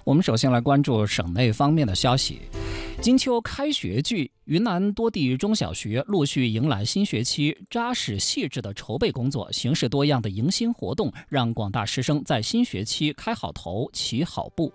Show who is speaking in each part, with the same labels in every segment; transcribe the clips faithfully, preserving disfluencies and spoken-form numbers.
Speaker 1: 我们首先来关注省内方面的消息。金秋开学季，云南多地中小学陆续迎来新学期，扎实细致的筹备工作，形式多样的迎新活动，让广大师生在新学期开好头、起好步。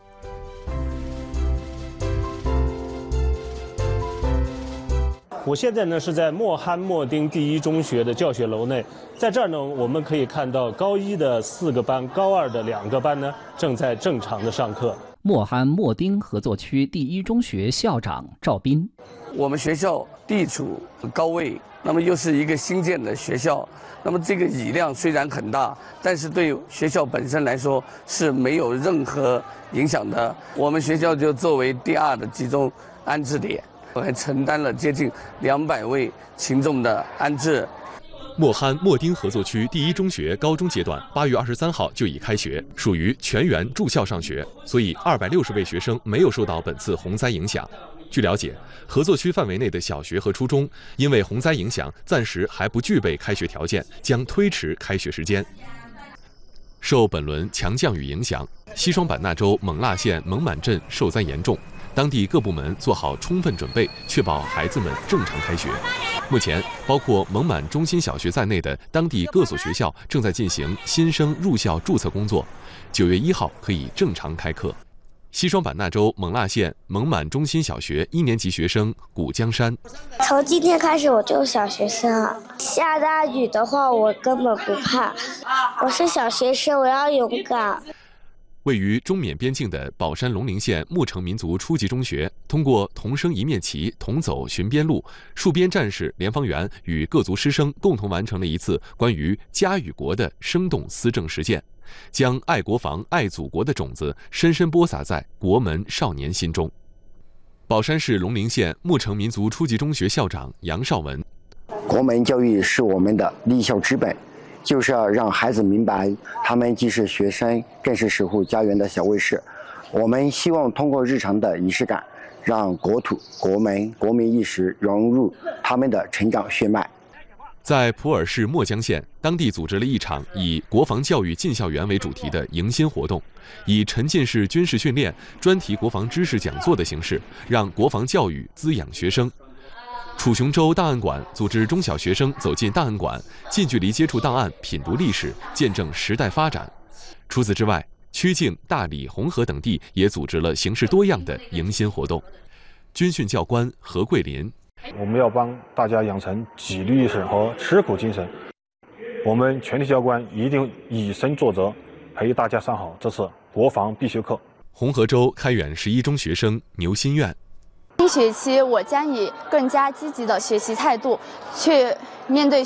Speaker 2: 我现在呢是在莫罕默丁第一中学的教学楼内，在这儿呢，我们可以看到高一的四个班，高二的两个班呢正在正常的上课。
Speaker 1: 莫罕默丁合作区第一中学校长赵斌：
Speaker 3: 我们学校地处高位，那么又是一个新建的学校，那么这个雨量虽然很大，但是对学校本身来说是没有任何影响的。我们学校就作为第二的集中安置点，我还承担了接近两百位群众的安置。
Speaker 4: 莫罕默丁合作区第一中学高中阶段八月二十三号就已开学，属于全员住校上学，所以二百六十位学生没有受到本次洪灾影响。据了解，合作区范围内的小学和初中因为洪灾影响，暂时还不具备开学条件，将推迟开学时间。受本轮强降雨影响，西双版纳州勐腊县勐满镇受灾严重，当地各部门做好充分准备，确保孩子们正常开学。目前，包括勐满中心小学在内的当地各所学校正在进行新生入校注册工作，九月一号可以正常开课。西双版纳州勐腊县勐满中心小学一年级学生古江山：
Speaker 5: 从今天开始我就小学生了，下大雨的话我根本不怕，我是小学生，我要勇敢。
Speaker 4: 位于中缅边境的保山龙陵县牧城民族初级中学，通过同声一面旗、同走寻边路、戍边战士联防员与各族师生共同完成了一次关于家与国的生动思政实践，将爱国防、爱祖国的种子深深播撒在国门少年心中。保山市龙陵县牧城民族初级中学校长杨绍文：
Speaker 6: 国门教育是我们的立校之本，就是要让孩子明白，他们既是学生，更是守护家园的小卫士。我们希望通过日常的仪式感，让国土、国门、国民意识融入他们的成长血脉。
Speaker 4: 在普洱市墨江县，当地组织了一场以国防教育进校园为主题的迎新活动，以沉浸式军事训练、专题国防知识讲座的形式，让国防教育滋养学生。楚雄州档案馆组织中小学生走进档案馆，近距离接触档案，品读历史，见证时代发展。除此之外，曲靖、大理、红河等地也组织了形式多样的迎新活动。军训教官何桂林：
Speaker 7: 我们要帮大家养成纪律意识和吃苦精神，我们全体教官一定以身作则，陪大家上好这次国防必修课。
Speaker 4: 红河州开远十一中学生牛心愿：
Speaker 8: 新学期我将以更加积极的学习态度去面对